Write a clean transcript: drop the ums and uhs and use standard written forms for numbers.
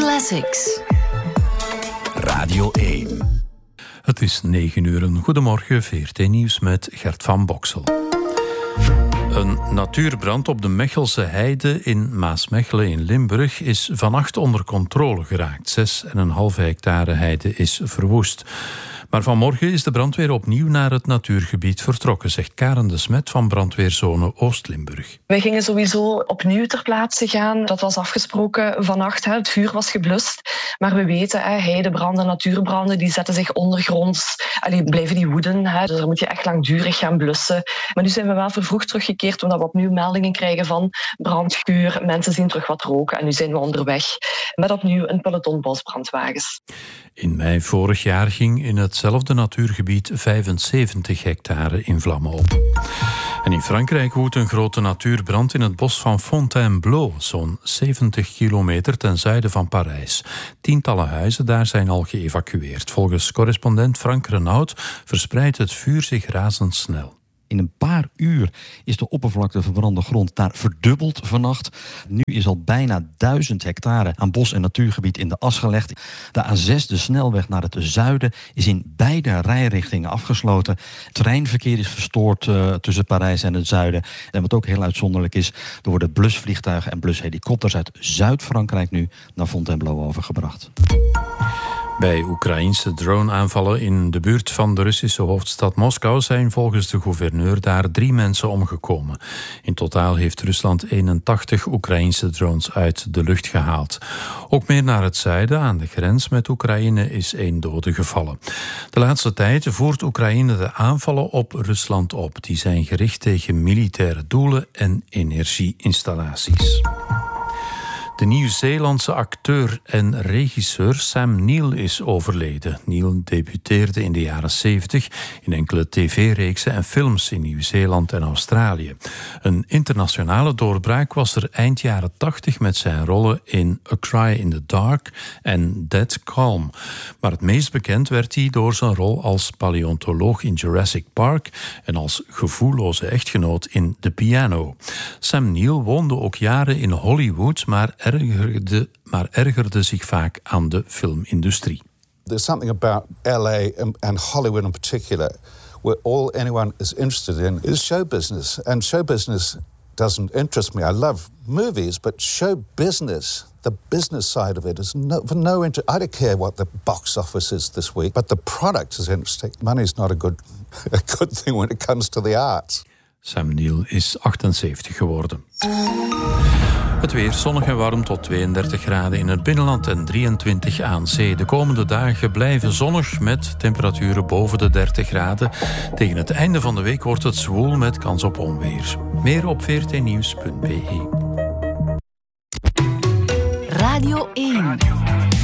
Classics. Radio 1. Het is 9:00. Goedemorgen, VRT Nieuws met Gert van Boksel. Een natuurbrand op de Mechelse Heide in Maasmechelen in Limburg is vannacht onder controle geraakt. 6,5 hectare heide is verwoest. Maar vanmorgen is de brandweer opnieuw naar het natuurgebied vertrokken, zegt Karen de Smet van brandweerzone Oost-Limburg. Wij gingen sowieso opnieuw ter plaatse gaan. Dat was afgesproken vannacht. Het vuur was geblust. Maar we weten, heidebranden, natuurbranden, die zetten zich ondergronds. Blijven die woeden. Dus daar moet je echt langdurig gaan blussen. Maar nu zijn we wel vervroegd teruggekeerd, omdat we opnieuw meldingen krijgen van brandgeur. Mensen zien terug wat roken en nu zijn we onderweg met opnieuw een peloton bosbrandwagens. In mei vorig jaar ging in hetzelfde natuurgebied 75 hectare in vlammen op. En in Frankrijk woedt een grote natuurbrand in het bos van Fontainebleau, zo'n 70 kilometer ten zuiden van Parijs. Tientallen huizen daar zijn al geëvacueerd. Volgens correspondent Frank Renaud verspreidt het vuur zich razendsnel. In een paar uur is de oppervlakte verbrande grond daar verdubbeld vannacht. Nu is al bijna 1000 hectare aan bos- en natuurgebied in de as gelegd. De A6, de snelweg naar het zuiden, is in beide rijrichtingen afgesloten. Treinverkeer is verstoord tussen Parijs en het zuiden. En wat ook heel uitzonderlijk is, er worden blusvliegtuigen en blushelikopters uit Zuid-Frankrijk nu naar Fontainebleau overgebracht. Bij Oekraïense drone-aanvallen in de buurt van de Russische hoofdstad Moskou zijn volgens de gouverneur daar 3 mensen omgekomen. In totaal heeft Rusland 81 Oekraïense drones uit de lucht gehaald. Ook meer naar het zuiden, aan de grens met Oekraïne, is 1 dode gevallen. De laatste tijd voert Oekraïne de aanvallen op Rusland op. Die zijn gericht tegen militaire doelen en energieinstallaties. De Nieuw-Zeelandse acteur en regisseur Sam Neill is overleden. Neill debuteerde in de jaren 70 in enkele tv-reeksen en films in Nieuw-Zeeland en Australië. Een internationale doorbraak was er eind jaren 80 met zijn rollen in A Cry in the Dark en Dead Calm. Maar het meest bekend werd hij door zijn rol als paleontoloog in Jurassic Park en als gevoelloze echtgenoot in The Piano. Sam Neill woonde ook jaren in Hollywood, maar ergerde zich vaak aan de filmindustrie. There's something about LA and Hollywood in particular where all anyone is interested in is show business. And show business doesn't interest me. I love movies, but show business, the business side of it is no interest. I don't care what the box office is this week, but the product is interesting. Money is not a good thing when it comes to the arts. Sam Neill is 78 geworden. Het weer zonnig en warm tot 32 graden in het binnenland en 23 aan zee. De komende dagen blijven zonnig met temperaturen boven de 30 graden. Tegen het einde van de week wordt het zwoel met kans op onweer. Meer op vrtnieuws.be. Radio 1.